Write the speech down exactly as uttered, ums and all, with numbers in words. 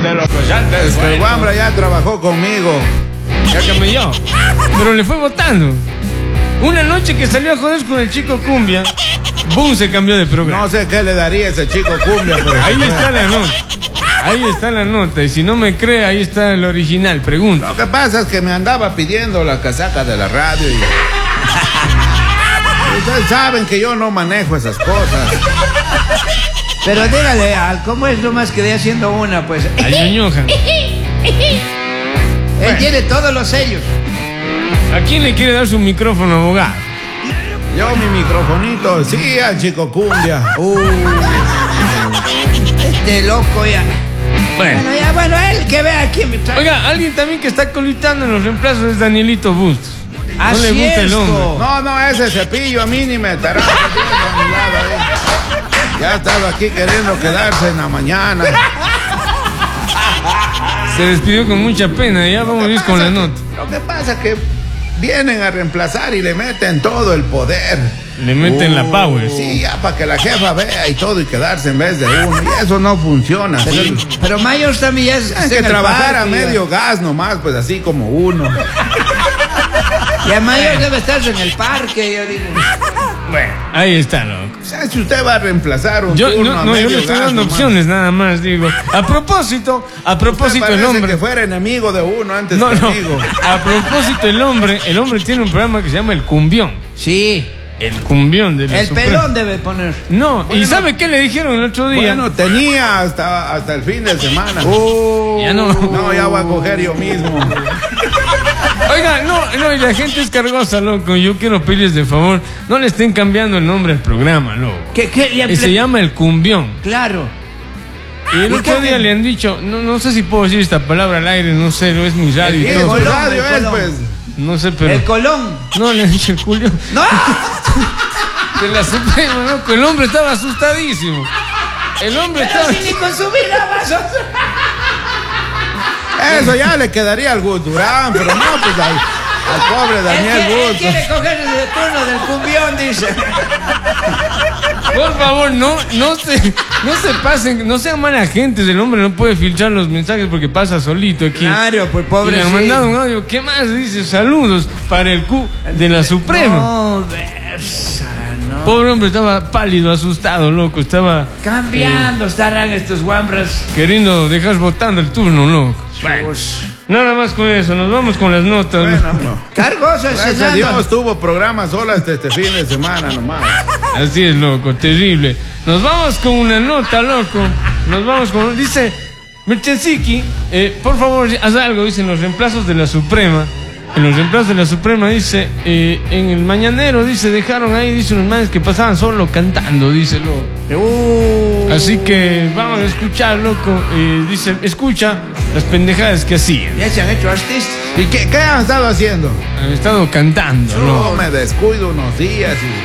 de los coyantes. Es que el Wambra ya trabajó conmigo. Ya camelló. Pero le fue votando. Una noche que salió a joder con el chico Cumbia, boom, se cambió de programa. No sé qué le daría a ese chico Cumbia, pero... Ahí está la nota. Ahí está la nota. Y si no me cree, ahí está el original. Pregunta. Lo que pasa es que me andaba pidiendo la casaca de la radio y... Ustedes saben que yo no manejo esas cosas. Pero dígale, al ¿cómo es nomás que de haciendo una, pues? Ay, ñoñoja. Él Bueno. tiene todos los sellos. ¿A quién le quiere dar su micrófono, abogado? Yo mi microfonito, sí, al chico Cumbia. Uh, este loco ya. Bueno. Bueno, ya, bueno, él que vea quién me trae. Oiga, alguien también que está colitando en los reemplazos es Danielito Bustos. No Así le gusta el es, hombre. co. No, no, ese cepillo a mí ni me estará metiendo a mi lado ahí. Ya estaba aquí queriendo quedarse en la mañana. Se despidió con mucha pena. Ya vamos a ir con la nota. Lo que pasa es que vienen a reemplazar y le meten todo el poder. Le meten la power. Sí, ya para que la jefa vea y todo y quedarse en vez de uno. Y eso no funciona Pero, así. pero Mayors también ya es Hay que trabajar a medio gas nomás, pues así como uno. Y a Mayors debe estar en el parque, yo digo. Bueno, ahí está, loco. O sea, si usted va a reemplazar un Yo, turno no, a no, yo medio le estoy gas dando nomás. opciones nada más, digo. A propósito, a propósito Usted el parece hombre. que fuera enemigo de uno antes No, que no. amigo. A propósito el hombre, el hombre tiene un programa que se llama El Cumbión. Sí, El Cumbión de la el Suprema. pelón debe poner. No, y Bueno. ¿sabe qué le dijeron el otro día? Bueno, tenía hasta, hasta el fin de semana. Uh, Ya no. No, ya voy a coger yo mismo. Oiga, no, no, y la gente es cargosa, loco. Yo quiero pedirles de favor, no le estén cambiando el nombre al programa, loco. ¿Qué, qué le Y se llama El Cumbión. Claro. Y el ¿Y otro qué? día le han dicho, no, no sé si puedo decir esta palabra al aire, no sé, no es mi radio y Sí, todo. su Colón, radio el es, Colón. pues. No sé, pero. El Colón. No, le han dicho el Julio. ¡No! De la Suprema, loco. El hombre estaba asustadísimo. El hombre Pero estaba. si ni con su vida vas a... Eso ya le quedaría al Gus Durán, pero no, pues al, al pobre Él Daniel quiere, él Bustos. quiere coger el turno del cumbión, dice. Por favor, no, no se, no se pasen, no sean mala gente. El hombre no puede filtrar los mensajes porque pasa solito aquí. Claro, pues Y pobre. le han sí. mandado un audio. ¿Qué más dice? Saludos para el Q de la Suprema. No, versa, no. Pobre hombre, estaba pálido, asustado, loco. Estaba Cambiando estarán estos guambras. queriendo dejar votando el turno, loco. Bueno, nada más con eso. Nos vamos con las notas. Bueno, ¿no? no. Cargoso ese Gracias a Nando. Dios tuvo programa solo hasta este fin de semana nomás. Así es, loco, terrible. Nos vamos con una nota, loco. Nos vamos con... Dice, Mirchensiki, eh, por favor, haz algo, dicen los reemplazos de la Suprema. En los reemplazos de la Suprema, dice, eh, en el mañanero, dice, dejaron ahí, dice, unos manes que pasaban solo cantando, dice, loco. Uh, Así que vamos a escuchar, loco. Eh, dice, escucha las pendejadas que hacían. ya se han hecho artistas. ¿Y qué, qué han estado haciendo? Han estado cantando, Yo loco. me descuido unos días y